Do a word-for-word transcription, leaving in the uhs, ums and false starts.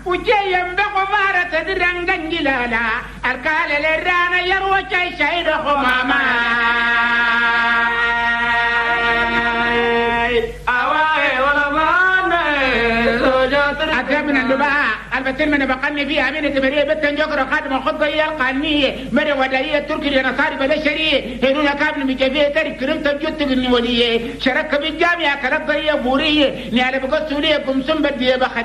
وجيم بقبارة درنجن جلالا الكال لرانا يروى شي شيد خماما أواي ولا مانا أتمنى النباء البتين من بقني فيها أمينة مريه بتن جوكرا خادم الخطبة هي القانية مري ودائية تركي لنصاري بلشري هنونا كابل مجابيه تاريخ كرم تبجوت تغني وليه شرك بالجامعة كرب ضرية بورية نعلى بقصة وليه كمسن بديه بخد